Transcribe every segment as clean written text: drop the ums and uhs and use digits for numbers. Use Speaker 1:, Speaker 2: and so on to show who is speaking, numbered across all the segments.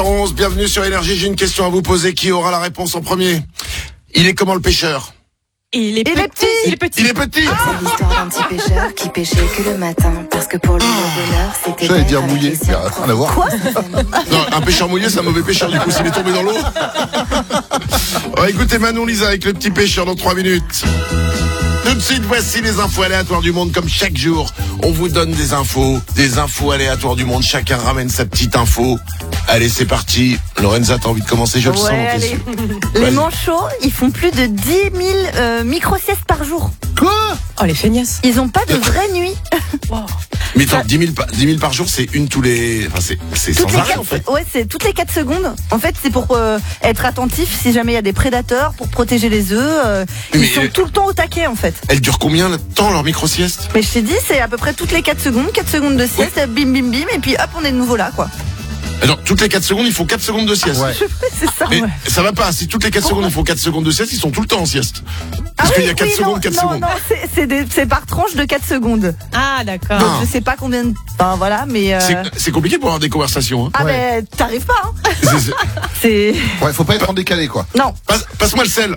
Speaker 1: 11, bienvenue sur Énergie. J'ai une question à vous poser. Qui aura la réponse en premier? Il est comment le pêcheur?
Speaker 2: Il est petit.
Speaker 1: Il est petit.
Speaker 3: C'est l'histoire d'un petit pêcheur qui pêchait que le matin. Parce que pour lui, le bonheur, c'était...
Speaker 4: J'allais dire mouillé, mais rien à voir.
Speaker 3: Quoi?
Speaker 1: Non, un pêcheur mouillé, c'est un mauvais pêcheur. Du coup, s'il est tombé dans l'eau. Écoutez Manon Lisa avec le petit pêcheur dans 3 minutes. Tout de suite, voici les infos aléatoires du monde. Comme chaque jour, on vous donne des infos aléatoires du monde. Chacun ramène sa petite info. Allez, c'est parti. Lorenza, t'as envie de commencer? Je le sens.
Speaker 5: Allez. Les manchots, ils font plus de 10 000 micro-siestes par jour.
Speaker 4: Quoi?
Speaker 2: Oh, les feignasses.
Speaker 5: Ils ont pas de vraie nuit.
Speaker 2: Wow.
Speaker 1: Mais attends, 10 000 par jour, c'est une tous les... Enfin, c'est sans arrêt, en fait.
Speaker 5: Ouais, c'est toutes les 4 secondes. En fait, c'est pour être attentif si jamais il y a des prédateurs, pour protéger les œufs. Ils sont tout le temps au taquet, en fait.
Speaker 1: Elle dure combien de temps, leur micro-sieste?
Speaker 5: Mais je t'ai dit, c'est à peu près toutes les 4 secondes. 4 secondes de sieste, bim, bim, bim, et puis hop, on est de nouveau là, quoi.
Speaker 1: Alors, toutes les 4 secondes, il faut 4 secondes de sieste.
Speaker 4: Ouais.
Speaker 5: C'est ça.
Speaker 1: Mais ça va pas. Si toutes les 4 secondes, il faut 4 secondes de sieste, ils sont tout le temps en sieste. Parce qu'il y a 4 secondes, 4 secondes.
Speaker 5: Non, c'est par tranche de 4 secondes.
Speaker 2: Ah, d'accord.
Speaker 5: Donc, je sais pas combien de... Enfin, voilà, mais...
Speaker 1: C'est compliqué pour avoir des conversations. Hein.
Speaker 5: Ah,
Speaker 4: Ouais.
Speaker 5: mais t'arrives pas, hein.
Speaker 1: C'est-
Speaker 5: C'est...
Speaker 4: Ouais, faut pas être en décalé, quoi.
Speaker 5: Non.
Speaker 1: Passe-moi le sel.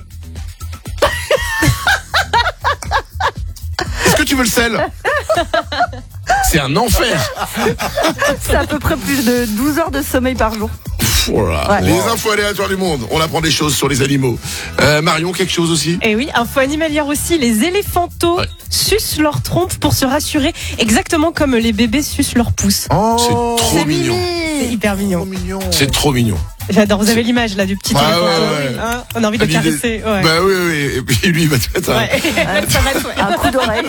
Speaker 1: Est-ce que tu veux le sel? C'est un enfer.
Speaker 5: C'est à peu près plus de 12 heures de sommeil par jour.
Speaker 1: Voilà.
Speaker 5: Ouais.
Speaker 1: Les infos aléatoires du monde. On apprend des choses sur les animaux. Marion, quelque chose aussi?
Speaker 2: Et oui, info animalière aussi, les éléphantos sucent leur trompe pour se rassurer, exactement comme les bébés sucent leur pouce.
Speaker 4: Oh,
Speaker 1: C'est trop mignon.
Speaker 2: C'est hyper
Speaker 4: trop
Speaker 2: mignon.
Speaker 4: mignon.
Speaker 1: C'est trop mignon.
Speaker 2: J'adore, vous avez l'image là du petit
Speaker 1: Ouais,
Speaker 2: éléphanto.
Speaker 1: ouais.
Speaker 2: Hein, on a envie de le
Speaker 1: L'idée-
Speaker 2: caresser. Ouais.
Speaker 1: Bah oui. Et puis lui, il va te mettre un...
Speaker 2: Ouais. Ça va être, ouais.
Speaker 5: Un coup d'oreille.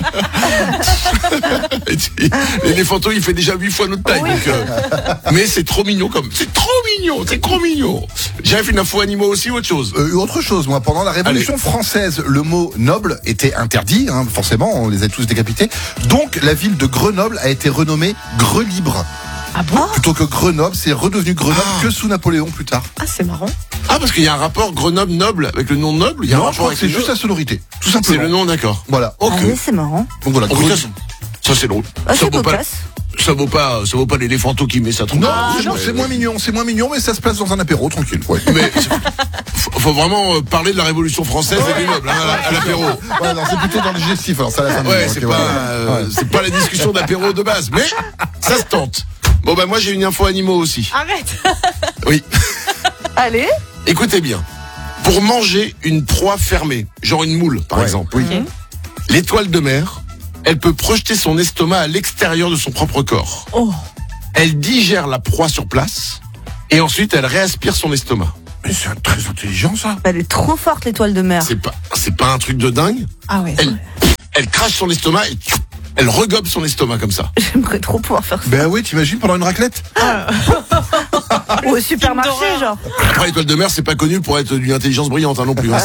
Speaker 1: L'éléphanto, il fait déjà 8 fois notre taille.
Speaker 5: Oui.
Speaker 1: Donc, mais c'est trop mignon comme. C'est trop mignon. J'ai fait une info animaux aussi ou autre chose?
Speaker 4: Autre chose, moi, pendant la Révolution française, le mot noble était interdit, hein, forcément, on les a tous décapités. Donc, la ville de Grenoble a été renommée Grelibre.
Speaker 2: Ah bon?
Speaker 4: Plutôt que Grenoble, c'est redevenu Grenoble que sous Napoléon plus tard.
Speaker 2: Ah, c'est marrant.
Speaker 1: Ah, parce qu'il y a un rapport Grenoble-Noble avec le nom noble. Il y a un
Speaker 4: Non, je
Speaker 1: rapport
Speaker 4: crois que
Speaker 1: avec
Speaker 4: c'est
Speaker 1: le
Speaker 4: juste
Speaker 1: nom.
Speaker 4: la sonorité, tout
Speaker 1: C'est
Speaker 4: simplement.
Speaker 1: le nom, d'accord.
Speaker 4: Voilà.
Speaker 1: Ok.
Speaker 5: Ah oui, c'est marrant.
Speaker 4: Donc voilà,
Speaker 1: En tout cas, ça c'est drôle.
Speaker 5: Ah,
Speaker 1: ça
Speaker 5: c'est
Speaker 1: vaut pas.
Speaker 5: cocasse.
Speaker 1: Ça vaut pas l'éléphanto qui met sa trompe.
Speaker 4: Non,
Speaker 1: Ouais.
Speaker 4: c'est moins mignon, mais ça se place dans un apéro, tranquille. Ouais.
Speaker 1: Mais faut vraiment parler de la Révolution française et des nobles hein, à l'apéro.
Speaker 4: Ouais, non, c'est plutôt dans le digestif, alors ça la fin.
Speaker 1: Ouais, c'est pas la discussion d'apéro de base, mais ça se tente. Bon bah moi j'ai une info animaux aussi.
Speaker 2: Arrête.
Speaker 1: Oui.
Speaker 5: Allez.
Speaker 1: Écoutez bien. Pour manger une proie fermée, genre une moule par exemple,
Speaker 4: Oui.
Speaker 1: l'étoile de mer, elle peut projeter son estomac à l'extérieur de son propre corps.
Speaker 2: Oh.
Speaker 1: Elle digère la proie sur place et ensuite elle réaspire son estomac.
Speaker 4: Mais c'est très intelligent, ça.
Speaker 5: Elle est trop forte, l'étoile de mer.
Speaker 1: C'est pas un truc de dingue.
Speaker 2: Ah ouais.
Speaker 1: Elle crache son estomac et elle regobe son estomac comme ça.
Speaker 5: J'aimerais trop pouvoir faire ça.
Speaker 4: Ben oui, t'imagines pendant une raclette?
Speaker 5: Ou au supermarché,
Speaker 2: d'horreur.
Speaker 5: genre.
Speaker 1: Après, l'étoile de mer, c'est pas connu pour être d'une intelligence brillante hein, non plus. Hein,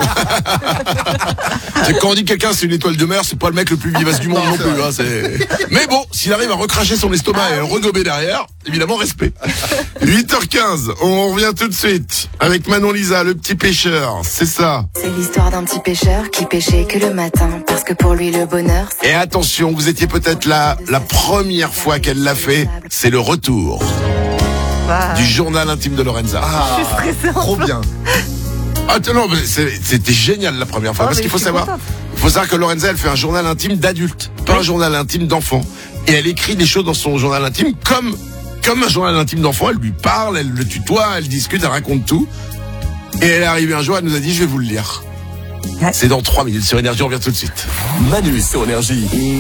Speaker 1: c'est quand on dit que quelqu'un c'est une étoile de mer, c'est pas le mec le plus vivace du monde non
Speaker 4: c'est
Speaker 1: plus.
Speaker 4: vrai.
Speaker 1: Hein, mais bon, s'il arrive à recracher son estomac et à le regober derrière, évidemment respect. 8h15, on revient tout de suite avec Manon Lisa, le petit pêcheur, c'est ça.
Speaker 3: C'est l'histoire d'un petit pêcheur qui pêchait que le matin. Parce que pour lui, le bonheur,
Speaker 1: Et attention, vous étiez peut-être là la première fois qu'elle l'a fait, c'est le retour
Speaker 5: Bah,
Speaker 1: du journal intime de Lorenza.
Speaker 5: je suis stressée.
Speaker 4: Trop bien.
Speaker 1: Ah non, mais c'était génial la première fois,
Speaker 5: Oh,
Speaker 1: parce
Speaker 5: mais
Speaker 1: qu'il faut
Speaker 5: je suis
Speaker 1: savoir,
Speaker 5: contente.
Speaker 1: que Lorenza, elle fait un journal intime d'adulte, pas un journal intime d'enfant. Et elle écrit des choses dans son journal intime comme un journal intime d'enfant. Elle lui parle, elle le tutoie, elle discute, elle raconte tout. Et elle est arrivée un jour, elle nous a dit, je vais vous le lire.
Speaker 5: Ouais.
Speaker 1: C'est dans 3 minutes sur Énergie, on revient tout de suite.
Speaker 6: Manu sur Énergie.